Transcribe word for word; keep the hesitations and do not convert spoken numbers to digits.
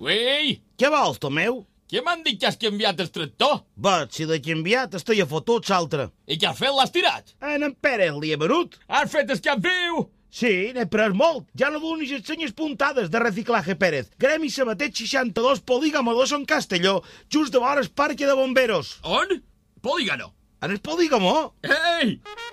Ui! Què vols, Tomeu? Què m'han dit que has canviat el tractor? Veig, si l'he canviat, estic a fotut l'altre. I què has fet? L'has tirat? En en Pere li he venut. Has fet el cap viu! Sí, n'he pres molt. Ja no donis les senyes puntades de Reciclaje Pérez. Gremi Sabatet seixanta-dos, Polígamo dos en Castelló, just de vora el parque de bomberos. On? Polígano. En el Polígamo? Ei!